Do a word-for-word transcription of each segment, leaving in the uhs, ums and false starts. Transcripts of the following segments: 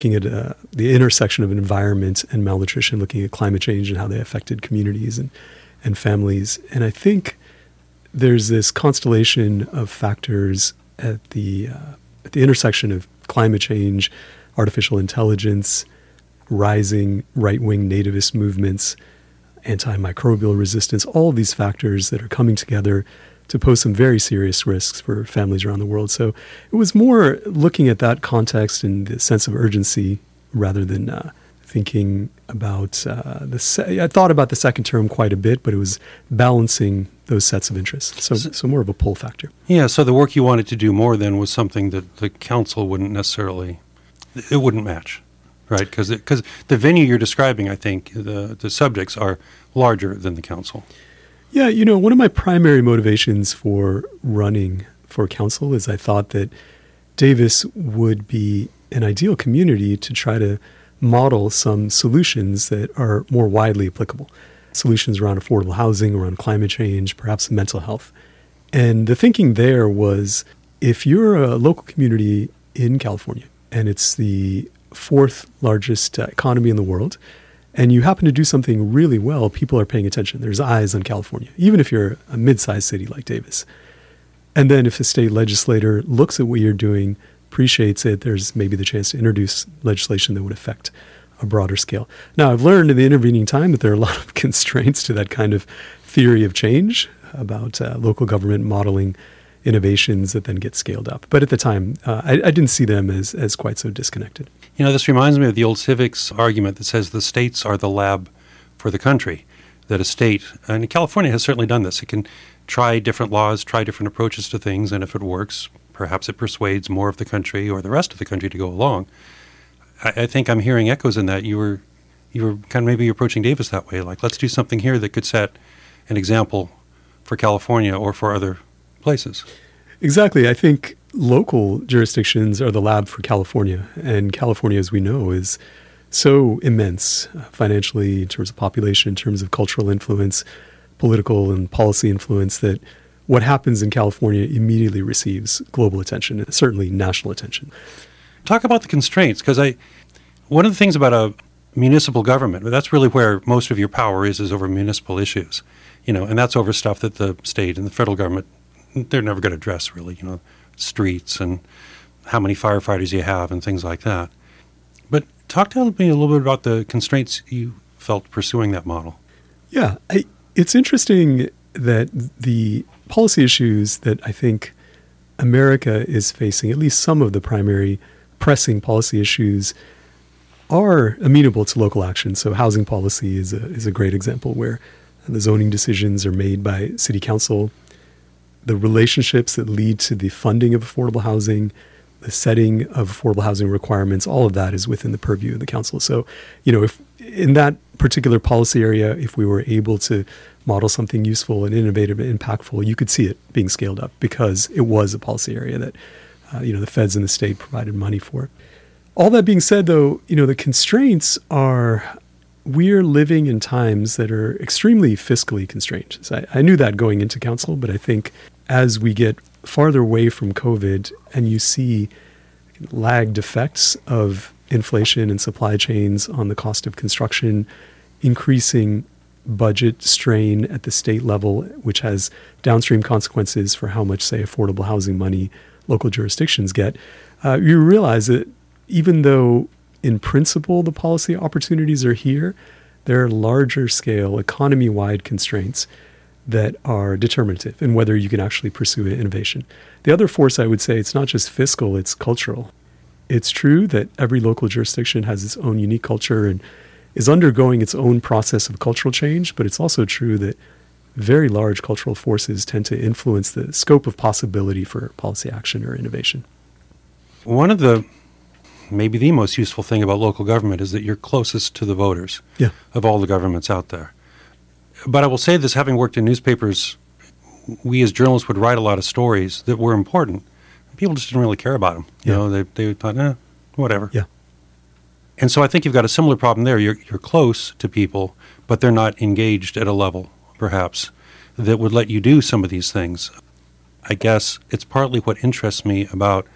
looking at uh, the intersection of environment and malnutrition, looking at climate change and how they affected communities and, and families. And I think there's this constellation of factors at the uh, at the intersection of climate change, artificial intelligence, rising right-wing nativist movements, antimicrobial resistance, all of these factors that are coming together to pose some very serious risks for families around the world. So it was more looking at that context and the sense of urgency rather than uh, thinking about uh, the se- I thought about the second term quite a bit, but it was balancing those sets of interests. So, so more of a pull factor. Yeah, so the work you wanted to do more then was something that the council wouldn't necessarily, it wouldn't match, right? Because because the venue you're describing, I think, the, the subjects are larger than the council. Yeah, you know, one of my primary motivations for running for council is I thought that Davis would be an ideal community to try to model some solutions that are more widely applicable. Solutions around affordable housing, around climate change, perhaps mental health. And the thinking there was, if you're a local community in California, and it's the fourth largest uh, economy in the world, and you happen to do something really well, people are paying attention. There's eyes on California, even if you're a mid-sized city like Davis. And then if a state legislator looks at what you're doing, appreciates it, there's maybe the chance to introduce legislation that would affect a broader scale. Now, I've learned in the intervening time that there are a lot of constraints to that kind of theory of change about uh, local government modeling innovations that then get scaled up. But at the time, uh, I, I didn't see them as, as quite so disconnected. You know, this reminds me of the old civics argument that says the states are the lab for the country, that a state, and California has certainly done this, it can try different laws, try different approaches to things, and if it works, perhaps it persuades more of the country or the rest of the country to go along. I, I think I'm hearing echoes in that. You were you were kind of maybe approaching Davis that way, like let's do something here that could set an example for California or for other places. Exactly. I think local jurisdictions are the lab for California, and California, as we know, is so immense uh, financially in terms of population, in terms of cultural influence, political and policy influence, that what happens in California immediately receives global attention, and certainly national attention. Talk about the constraints, because I, one of the things about a municipal government, that's really where most of your power is, is over municipal issues, you know, and that's over stuff that the state and the federal government, they're never going to address, really, you know, streets and how many firefighters you have and things like that. But talk to me a little bit about the constraints you felt pursuing that model. Yeah, I, it's interesting that the policy issues that I think America is facing, at least some of the primary pressing policy issues, are amenable to local action. So housing policy is a, is a great example where the zoning decisions are made by city council. The relationships that lead to the funding of affordable housing, the setting of affordable housing requirements, all of that is within the purview of the council. So, you know, if in that particular policy area, if we were able to model something useful and innovative and impactful, you could see it being scaled up because it was a policy area that, uh, you know, the feds and the state provided money for. All that being said, though, you know, the constraints are, we're living in times that are extremely fiscally constrained. So I, I knew that going into council, but I think as we get farther away from COVID and you see lagged effects of inflation and supply chains on the cost of construction, increasing budget strain at the state level, which has downstream consequences for how much, say, affordable housing money local jurisdictions get, uh, you realize that even though in principle the policy opportunities are here, there are larger scale economy-wide constraints that are determinative in whether you can actually pursue innovation. The other force, I would say, it's not just fiscal, it's cultural. It's true that every local jurisdiction has its own unique culture and is undergoing its own process of cultural change, but it's also true that very large cultural forces tend to influence the scope of possibility for policy action or innovation. One of the, maybe the most useful thing about local government is that you're closest to the voters yeah. of all the governments out there. But I will say this, having worked in newspapers, we as journalists would write a lot of stories that were important. People just didn't really care about them. You yeah. know, they they thought, eh, whatever. Yeah. And so I think you've got a similar problem there. You're you're close to people, but they're not engaged at a level, perhaps, that would let you do some of these things. I guess it's partly what interests me about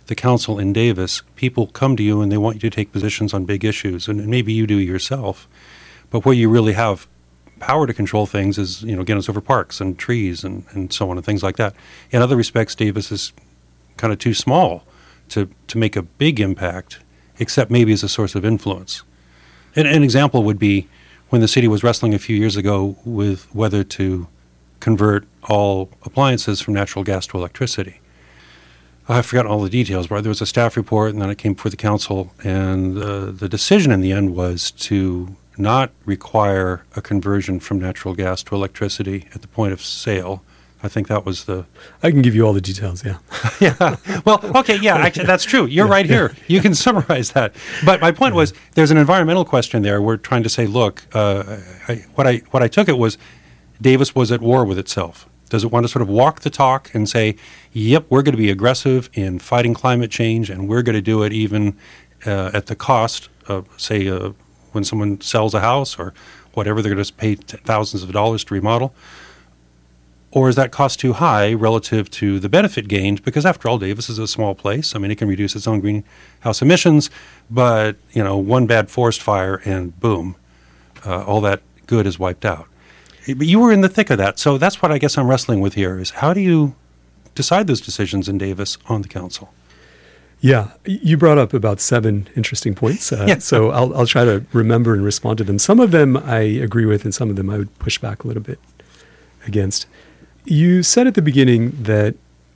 the council in Davis, people come to you and they want you to take positions on big issues, and maybe you do yourself. But where you really have power to control things is, you know, again, it's over parks and trees and, and so on and things like that. In other respects, Davis is kind of too small to, to make a big impact, except maybe as a source of influence. And an example would be when the city was wrestling a few years ago with whether to convert all appliances from natural gas to electricity. I've forgotten all the details, but there was a staff report, and then it came before the council, and uh, the decision in the end was to not require a conversion from natural gas to electricity at the point of sale. I think that was the... I can give you all the details, yeah. yeah. Well, okay, yeah, actually, that's true. You're yeah, right here. Yeah. You can summarize that. But my point yeah. was, there's an environmental question there. We're trying to say, look, uh, I, what I what I took it was Davis was at war with itself. Does it want to sort of walk the talk and say, yep, we're going to be aggressive in fighting climate change, and we're going to do it even uh, at the cost of, say, uh, when someone sells a house or whatever, they're going to pay t- thousands of dollars to remodel? Or is that cost too high relative to the benefit gained? Because after all, Davis is a small place. I mean, it can reduce its own greenhouse emissions, but, you know, one bad forest fire and boom, uh, all that good is wiped out. But you were in the thick of that. So that's what I guess I'm wrestling with here is how do you decide those decisions in Davis on the council? Yeah, you brought up about seven interesting points. Uh, yeah. So I'll, I'll try to remember and respond to them. Some of them I agree with, and some of them I would push back a little bit against. You said at the beginning that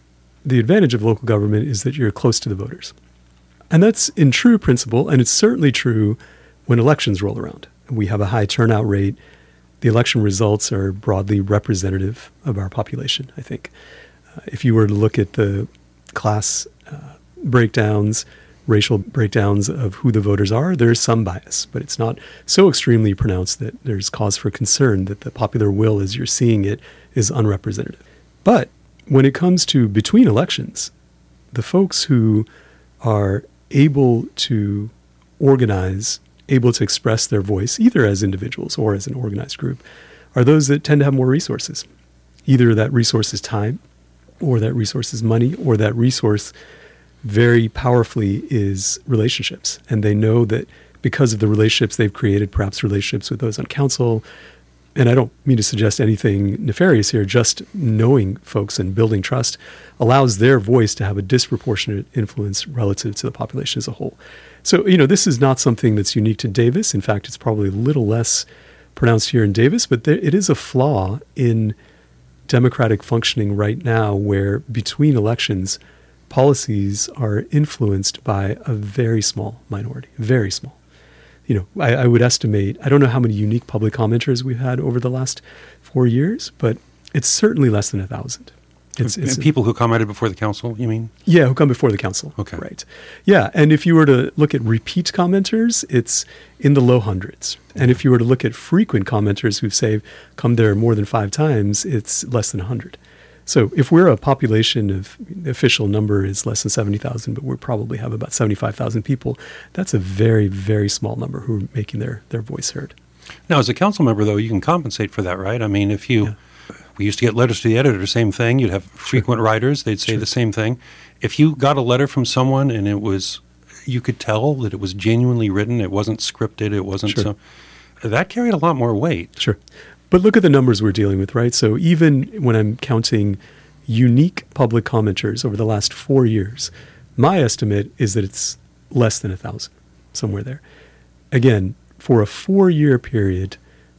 the advantage of local government is that you're close to the voters. And that's in true principle, and it's certainly true when elections roll around. We have a high turnout rate. The election results are broadly representative of our population, I think. Uh, if you were to look at the class uh, breakdowns, racial breakdowns of who the voters are, there's some bias, but it's not so extremely pronounced that there's cause for concern that the popular will as you're seeing it is unrepresentative. But when it comes to between elections, the folks who are able to organize, able to express their voice, either as individuals or as an organized group, are those that tend to have more resources. Either that resource is time, or that resource is money, or that resource very powerfully is relationships. And they know that because of the relationships they've created, perhaps relationships with those on council, and I don't mean to suggest anything nefarious here, just knowing folks and building trust allows their voice to have a disproportionate influence relative to the population as a whole. So, you know, this is not something that's unique to Davis. In fact, it's probably a little less pronounced here in Davis, but there, it is a flaw in democratic functioning right now where between elections, policies are influenced by a very small minority, very small. You know, I, I would estimate, I don't know how many unique public commenters we've had over the last four years, but it's certainly less than a thousand. It's, it's people who commented before the council, you mean? Yeah, who come before the council. Okay. Right. Yeah, and if you were to look at repeat commenters, it's in the low hundreds. And if you were to look at frequent commenters who've, say, come there more than five times, it's less than one hundred. So if we're a population of, the official number is less than seventy thousand, but we probably have about seventy-five thousand people, that's a very, very small number who are making their, their voice heard. Now, as a council member, though, you can compensate for that, right? I mean, if you, yeah. we used to get letters to the editor, same thing. You'd have frequent sure. writers. They'd say sure. the same thing. If you got a letter from someone and it was, you could tell that it was genuinely written, it wasn't scripted, it wasn't sure. so, that carried a lot more weight. Sure. But look at the numbers we're dealing with, right? So even when I'm counting unique public commenters over the last four years, my estimate is that it's less than a thousand, somewhere there. Again, for a four-year period,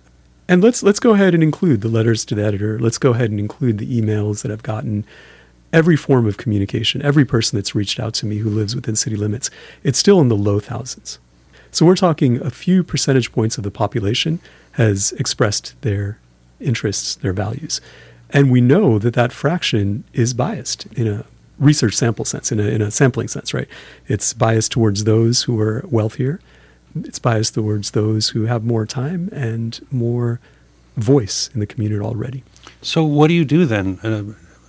and let's let's go ahead and include the letters to the editor. Let's go ahead and include the emails that I've gotten, every form of communication, every person that's reached out to me who lives within city limits. It's still in the low thousands. So we're talking a few percentage points of the population has expressed their interests, their values. And we know that that fraction is biased in a research sample sense, in a, in a sampling sense, right? It's biased towards those who are wealthier. It's biased towards those who have more time and more voice in the community already. So what do you do then, uh,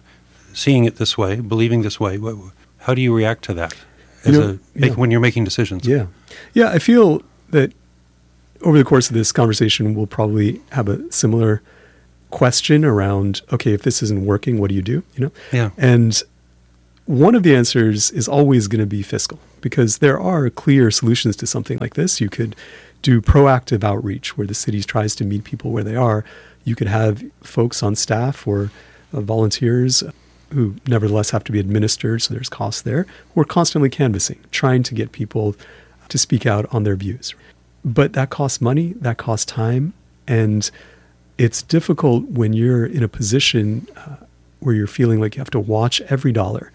seeing it this way, believing this way? How do you react to that as you know, a, yeah. when you're making decisions? Yeah. Yeah, I feel that over the course of this conversation, we'll probably have a similar question around, okay, if this isn't working, what do you do? You know? Yeah. And one of the answers is always going to be fiscal, because there are clear solutions to something like this. You could do proactive outreach where the city tries to meet people where they are. You could have folks on staff or uh, volunteers who nevertheless have to be administered, so there's costs there, who are constantly canvassing, trying to get people to speak out on their views. But that costs money, that costs time, and it's difficult when you're in a position uh, where you're feeling like you have to watch every dollar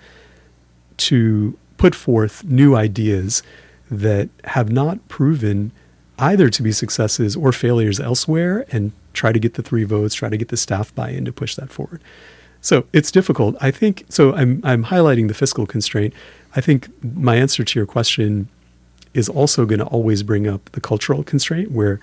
to put forth new ideas that have not proven either to be successes or failures elsewhere, and try to get the three votes, try to get the staff buy-in to push that forward. So it's difficult. I think, so I'm I'm highlighting the fiscal constraint. I think my answer to your question is also going to always bring up the cultural constraint, where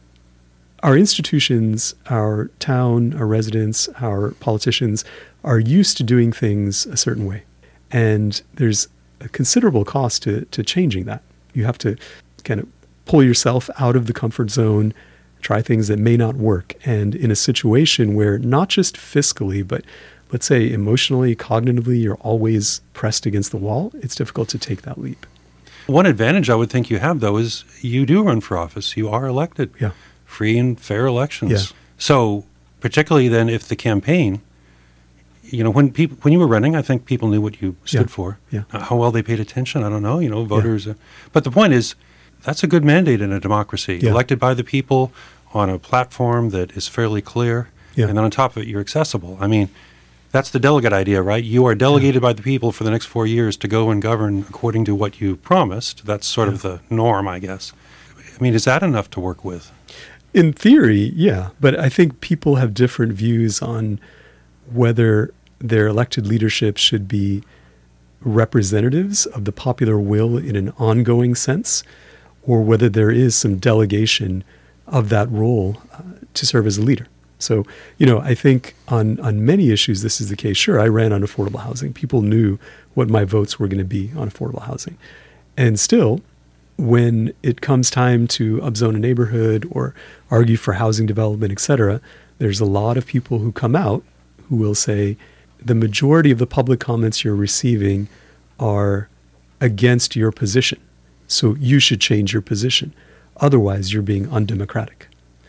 our institutions, our town, our residents, our politicians are used to doing things a certain way. And there's a considerable cost to, to changing that. You have to kind of pull yourself out of the comfort zone, try things that may not work. And in a situation where not just fiscally, but let's say emotionally, cognitively, you're always pressed against the wall, it's difficult to take that leap. One advantage I would think you have, though, is you do run for office. You are elected. Yeah. Free and fair elections. Yeah. So particularly then if the campaign, you know, when people when you were running, I think people knew what you stood Yeah. for. Yeah. Uh, how well they paid attention, I don't know. You know, voters. Uh, but the point is, that's a good mandate in a democracy. Yeah. Elected by the people on a platform that is fairly clear. Yeah. And then on top of it, you're accessible. I mean, that's the delegate idea, right? You are delegated by the people for the next four years to go and govern according to what you promised. That's sort Yeah. of the norm, I guess. I mean, is that enough to work with? In theory, yeah. But I think people have different views on whether their elected leadership should be representatives of the popular will in an ongoing sense, or whether there is some delegation of that role uh, to serve as a leader. So, you know, I think on, on many issues, this is the case. Sure, I ran on affordable housing. People knew what my votes were going to be on affordable housing. And still, when it comes time to upzone a neighborhood or argue for housing development, et cetera, there's a lot of people who come out who will say the majority of the public comments you're receiving are against your position. So you should change your position. Otherwise, you're being undemocratic.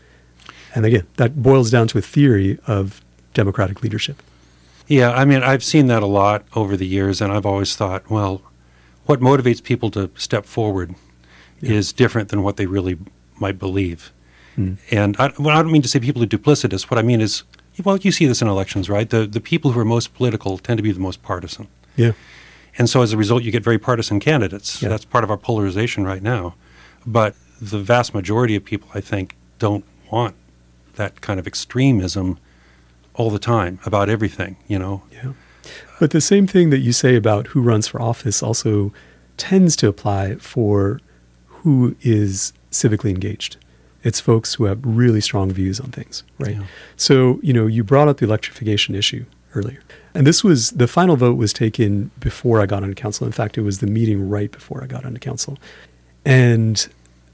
And again, that boils down to a theory of democratic leadership. Yeah, I mean, I've seen that a lot over the years, and I've always thought, well, what motivates people to step forward yeah. is different than what they really might believe. Mm. And I, well, I don't mean to say people are duplicitous. What I mean is, well, you see this in elections, right? The the people who are most political tend to be the most partisan. Yeah. And so as a result, you get very partisan candidates. Yeah. That's part of our polarization right now. But the vast majority of people, I think, don't want that kind of extremism all the time about everything, you know? Yeah. But the same thing that you say about who runs for office also tends to apply for who is civically engaged. It's folks who have really strong views on things, right? Yeah. So, you know, you brought up the electrification issue earlier. And this was, the final vote was taken before I got onto council. In fact, it was the meeting right before I got onto council. And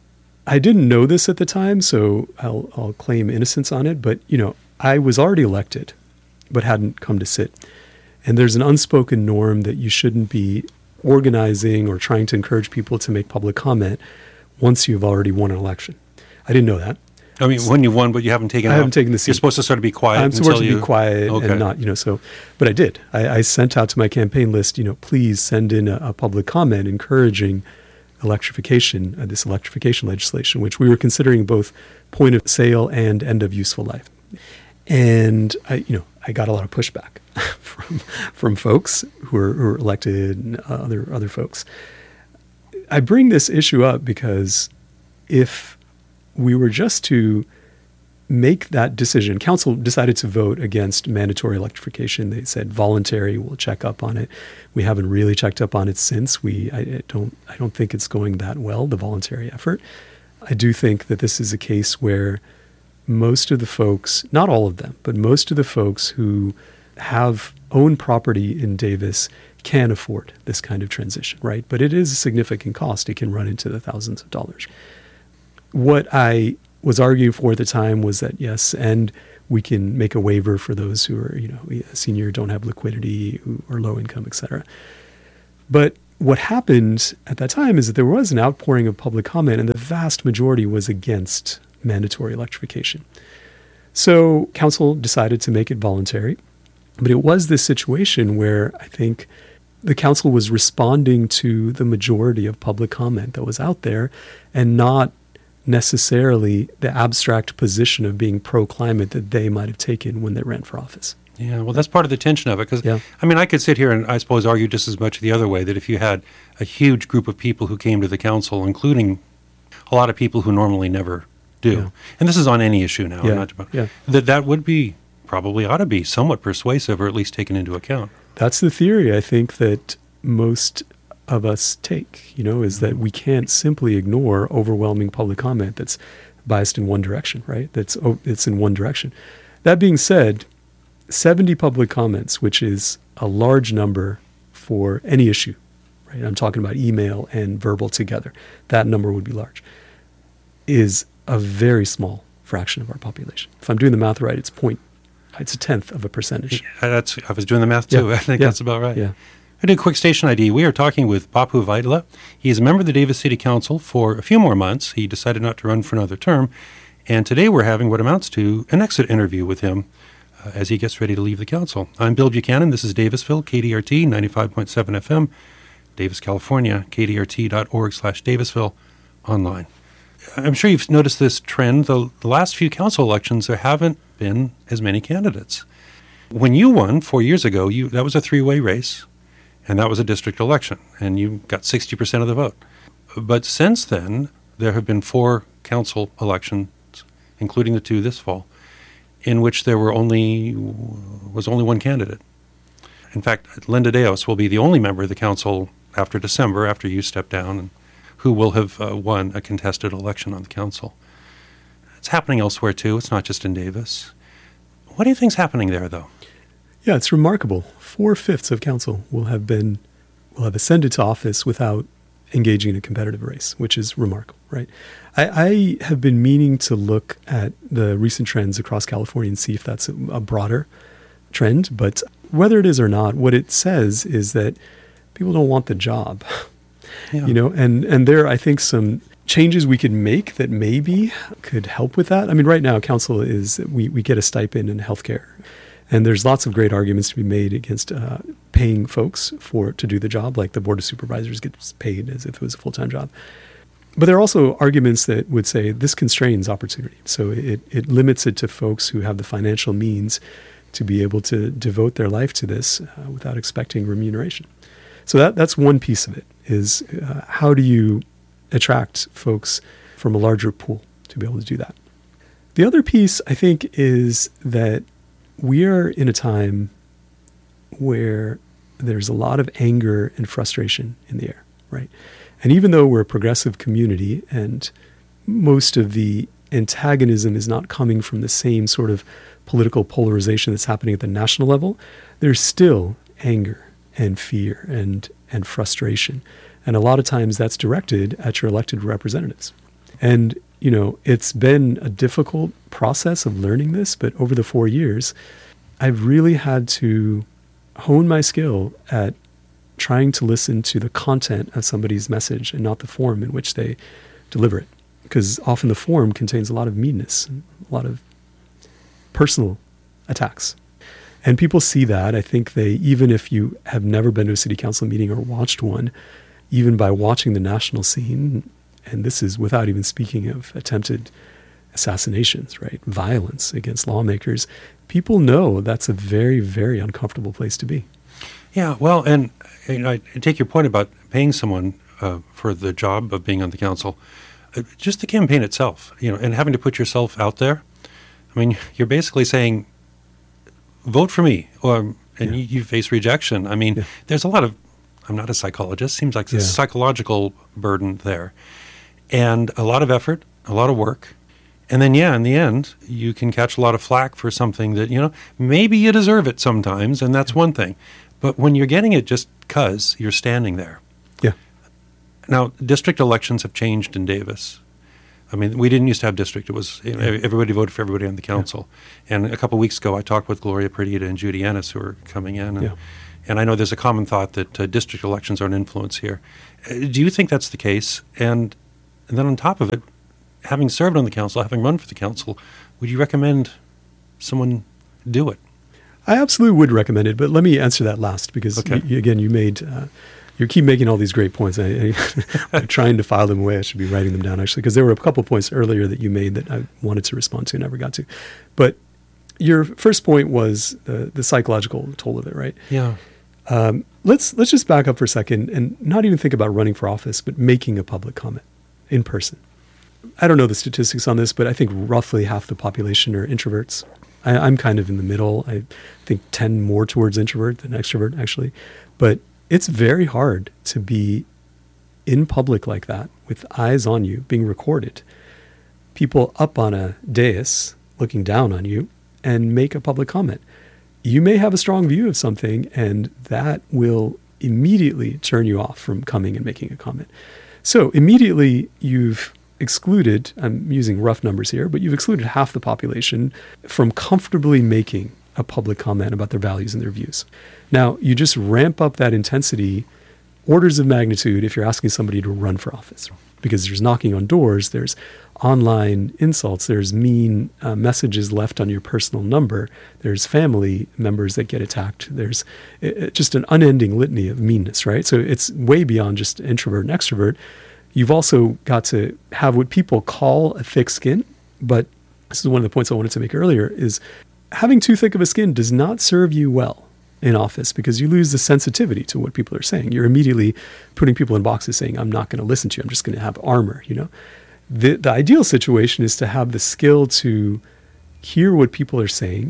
I didn't know this at the time, so I'll, I'll claim innocence on it. But, you know, I was already elected, but hadn't come to sit. And there's an unspoken norm that you shouldn't be organizing or trying to encourage people to make public comment once you've already won an election. I didn't know that. I mean, when you won, but you haven't taken I up, haven't taken the seat. You're supposed to sort of be quiet I'm until supposed to you... be quiet okay. and not, you know, so, but I did. I, I sent out to my campaign list, you know, please send in a, a public comment encouraging electrification, uh, this electrification legislation, which we were considering both point of sale and end of useful life. And I, you know, I got a lot of pushback from from folks who are, who are elected and other other folks. I bring this issue up because if we were just to make that decision, council decided to vote against mandatory electrification. They said voluntary, we'll check up on it. We haven't really checked up on it since. We I, I don't I don't think it's going that well, the voluntary effort. I do think that this is a case where most of the folks, not all of them, but most of the folks who have owned property in Davis can afford this kind of transition, right? But it is a significant cost. It can run into the thousands of dollars. What I was arguing for at the time was that, yes, and we can make a waiver for those who are, you know, senior, don't have liquidity, or low income, et cetera. But what happened at that time is that there was an outpouring of public comment, and the vast majority was against mandatory electrification. So council decided to make it voluntary. But it was this situation where I think the council was responding to the majority of public comment that was out there, and not necessarily the abstract position of being pro-climate that they might have taken when they ran for office. Yeah, well, that's part of the tension of it. Because, yeah. I mean, I could sit here and I suppose argue just as much the other way, that if you had a huge group of people who came to the council, including a lot of people who normally never do, yeah. and this is on any issue now, yeah. not about, yeah. that that would be, probably ought to be somewhat persuasive, or at least taken into account. That's the theory I think that most of us take, you know, is that we can't simply ignore overwhelming public comment that's biased in one direction, right? That's oh, it's in one direction. That being said, seventy public comments, which is a large number for any issue, right? I'm talking about email and verbal together. That number would be large, is a very small fraction of our population. If I'm doing the math right, it's point, it's a tenth of a percentage. Yeah, that's, I was doing the math too. Yeah. I think yeah. that's about right. Yeah. I did a quick station I D. We are talking with Bapu Vaidala. He is a member of the Davis City Council for a few more months. He decided not to run for another term. And today we're having what amounts to an exit interview with him uh, as he gets ready to leave the council. I'm Bill Buchanan. This is Davisville, K D R T, ninety-five point seven F M, Davis, California, K D R T dot org slash Davisville, online. I'm sure you've noticed this trend. The, the last few council elections, there haven't been as many candidates. When you won four years ago, you that was a three-way race. And that was a district election, and you got sixty percent of the vote. But since then, there have been four council elections, including the two this fall, in which there were only was only one candidate. In fact, Linda Deos will be the only member of the council after December, after you step down, and who will have uh, won a contested election on the council. It's happening elsewhere, too. It's not just in Davis. What do you think's happening there, though? Yeah, it's remarkable. Four-fifths of council will have been will have ascended to office without engaging in a competitive race, which is remarkable, right? I, I have been meaning to look at the recent trends across California and see if that's a, a broader trend. But whether it is or not, what it says is that people don't want the job. Yeah. You know, and and there I think some changes we could make that maybe could help with that. I mean, right now, council is we we get a stipend in healthcare. And there's lots of great arguments to be made against uh, paying folks for to do the job, like the Board of Supervisors gets paid as if it was a full-time job. But there are also arguments that would say this constrains opportunity. So it, it limits it to folks who have the financial means to be able to devote their life to this uh, without expecting remuneration. So that that's one piece of it, is uh, how do you attract folks from a larger pool to be able to do that? The other piece, I think, is that we are in a time where there's a lot of anger and frustration in the air, right? And even though we're a progressive community and most of the antagonism is not coming from the same sort of political polarization that's happening at the national level, there's still anger and fear and, and frustration. And a lot of times that's directed at your elected representatives. And you know, it's been a difficult process of learning this, but over the four years, I've really had to hone my skill at trying to listen to the content of somebody's message and not the form in which they deliver it. Because often the form contains a lot of meanness, and a lot of personal attacks. And people see that. I think they, even if you have never been to a city council meeting or watched one, even by watching the national scene, and this is without even speaking of attempted assassinations, right? Violence against lawmakers. People know that's a very, very uncomfortable place to be. Yeah, well, and you know, I take your point about paying someone uh, for the job of being on the council. Uh, just the campaign itself, you know, and having to put yourself out there. I mean, you're basically saying, vote for me, or and yeah. you, you face rejection. I mean, yeah. there's a lot of, I'm not a psychologist, seems like there's yeah. a psychological burden there. And a lot of effort, a lot of work. And then, yeah, in the end, you can catch a lot of flack for something that, you know, maybe you deserve it sometimes, and that's one thing. But when you're getting it just because you're standing there. Yeah. Now, district elections have changed in Davis. I mean, we didn't used to have district. It was you know, everybody voted for everybody on the council. Yeah. And a couple of weeks ago, I talked with Gloria Perdita and Judy Ennis, who are coming in. And, yeah. and I know there's a common thought that uh, district elections are an influence here. Uh, do you think that's the case? And, and then on top of it, having served on the council, having run for the council, would you recommend someone do it? I absolutely would recommend it, but let me answer that last because, okay. y- again, you made... Uh, You keep making all these great points. I, I, I'm trying to file them away. I should be writing them down, actually, because there were a couple of points earlier that you made that I wanted to respond to and never got to. But your first point was the, the psychological toll of it, right? Yeah. Um, let's let's just back up for a second and not even think about running for office, but making a public comment in person. I don't know the statistics on this, but I think roughly half the population are introverts. I, I'm kind of in the middle. I think tend more towards introvert than extrovert, actually. But it's very hard to be in public like that with eyes on you, being recorded, people up on a dais looking down on you, and make a public comment. You may have a strong view of something, and that will immediately turn you off from coming and making a comment. So immediately you've excluded, I'm using rough numbers here, but you've excluded half the population from comfortably making a public comment about their values and their views. Now, you just ramp up that intensity orders of magnitude if you're asking somebody to run for office, because there's knocking on doors, there's online insults, there's mean uh, messages left on your personal number, there's family members that get attacked, there's uh, just an unending litany of meanness, right? So it's way beyond just introvert and extrovert. You've also got to have what people call a thick skin, but this is one of the points I wanted to make earlier, is having too thick of a skin does not serve you well in office, because you lose the sensitivity to what people are saying. You're immediately putting people in boxes saying, I'm not going to listen to you. I'm just going to have armor, you know? The, the ideal situation is to have the skill to hear what people are saying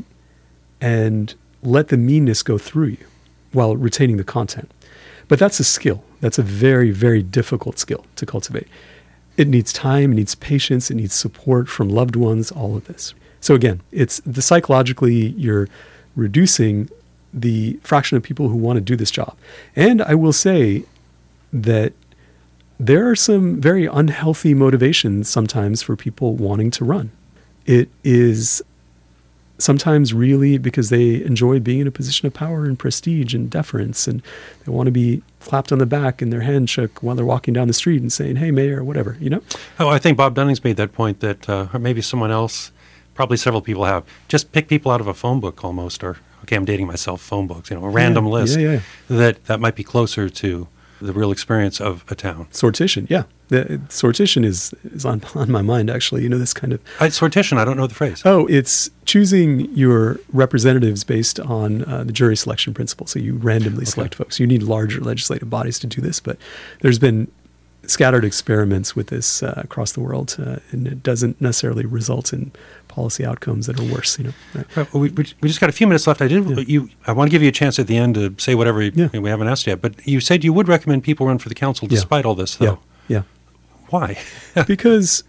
and let the meanness go through you while retaining the content. But that's a skill. That's a very, very difficult skill to cultivate. It needs time, it needs patience, it needs support from loved ones, all of this. So again, it's the psychologically you're reducing the fraction of people who want to do this job. And I will say that there are some very unhealthy motivations sometimes for people wanting to run. It is sometimes really because they enjoy being in a position of power and prestige and deference, and they want to be clapped on the back and their hand shook while they're walking down the street and saying, hey, mayor, or whatever, you know? Oh, I think Bob Dunning's made that point that, uh, or maybe someone else, probably several people have, just pick people out of a phone book almost, or, okay, I'm dating myself, phone books, you know, a random yeah, list yeah, yeah. that that might be closer to the real experience of a town. Sortition, yeah. The, sortition is, is on, on my mind, actually. You know, this kind of... I, sortition, I don't know the phrase. Oh, it's choosing your representatives based on uh, the jury selection principle. So you randomly Okay. select folks. You need larger legislative bodies to do this, but there's been scattered experiments with this uh, across the world, uh, and it doesn't necessarily result in policy outcomes that are worse. You know, right? Right, well, we, we we just got a few minutes left. I did. Yeah. You, I want to give you a chance at the end to say whatever you, Yeah. we haven't asked yet. But you said you would recommend people run for the council Yeah. despite all this, though. Yeah, Why? yeah. Because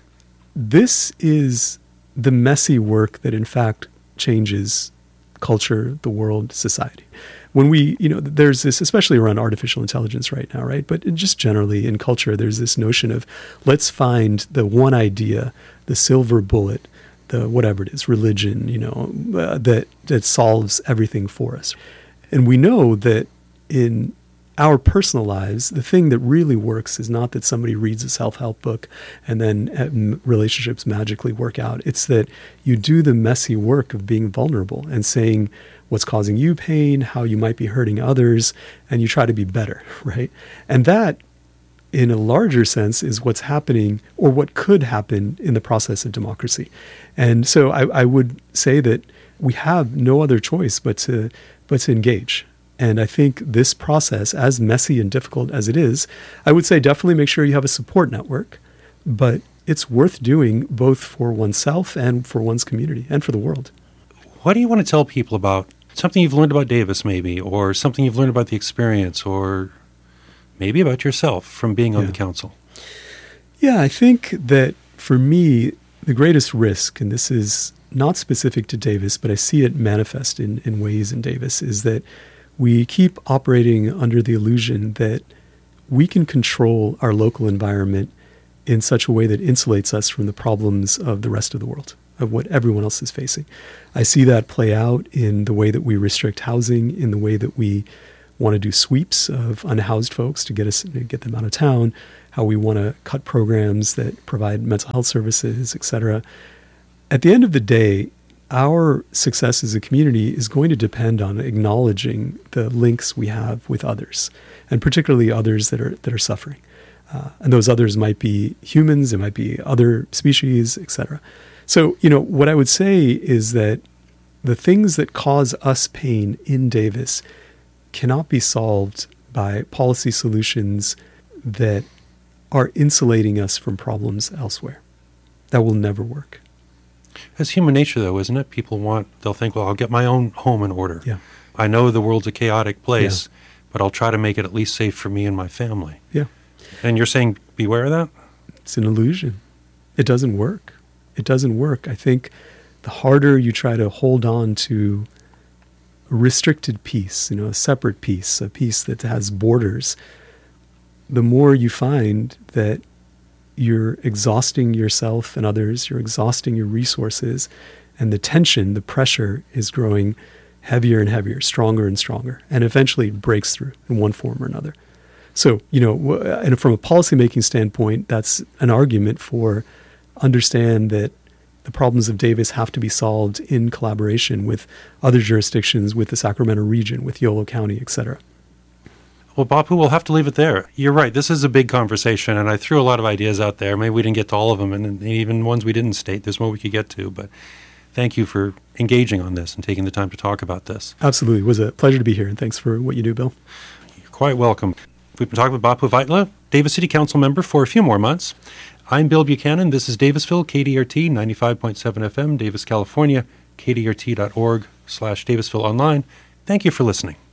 this is the messy work that, in fact, changes culture, the world, society. When we, you know, there's this, especially around artificial intelligence right now, right? But just generally in culture, there's this notion of let's find the one idea, the silver bullet, the whatever it is, religion, you know, uh, that that solves everything for us. And we know that in our personal lives, the thing that really works is not that somebody reads a self-help book and then uh, relationships magically work out. It's that you do the messy work of being vulnerable and saying what's causing you pain, how you might be hurting others, and you try to be better, right? And that, in a larger sense, is what's happening or what could happen in the process of democracy. And so I, I would say that we have no other choice but to but to engage. And I think this process, as messy and difficult as it is, I would say definitely make sure you have a support network, but it's worth doing both for oneself and for one's community and for the world. What do you want to tell people about something you've learned about Davis, maybe, or something you've learned about the experience, or maybe about yourself from being on Yeah. the council? Yeah, I think that for me, the greatest risk, and this is not specific to Davis, but I see it manifest in, in ways in Davis, is that we keep operating under the illusion that we can control our local environment in such a way that insulates us from the problems of the rest of the world, of what everyone else is facing. I see that play out in the way that we restrict housing, in the way that we want to do sweeps of unhoused folks to get us get them out of town, how we want to cut programs that provide mental health services, et cetera. At the end of the day, our success as a community is going to depend on acknowledging the links we have with others, and particularly others that are that are suffering. Uh, and those others might be humans, it might be other species, et cetera. So, you know, what I would say is that the things that cause us pain in Davis cannot be solved by policy solutions that are insulating us from problems elsewhere. That will never work. It's human nature, though, isn't it? People want, they'll think, well, I'll get my own home in order. Yeah. I know the world's a chaotic place, yeah. but I'll try to make it at least safe for me and my family. Yeah. And you're saying beware of that? It's an illusion. It doesn't work. It doesn't work. I think the harder you try to hold on to a restricted peace, you know, a separate peace, a peace that has borders, the more you find that you're exhausting yourself and others, you're exhausting your resources, and the tension, the pressure is growing heavier and heavier, stronger and stronger, and eventually it breaks through in one form or another. So, you know, and from a policymaking standpoint, that's an argument for understand that the problems of Davis have to be solved in collaboration with other jurisdictions, with the Sacramento region, with Yolo County, et cetera. Well, Bapu, we'll have to leave it there. You're right. This is a big conversation, and I threw a lot of ideas out there. Maybe we didn't get to all of them, and even ones we didn't state. There's more we could get to, but thank you for engaging on this and taking the time to talk about this. Absolutely. It was a pleasure to be here, and thanks for what you do, Bill. You're quite welcome. We've been talking with Bapu Vaitla, Davis City Council member for a few more months. I'm Bill Buchanan. This is Davisville, K D R T, ninety-five point seven F M, Davis, California, K D R T dot org slash Davisville online. Thank you for listening.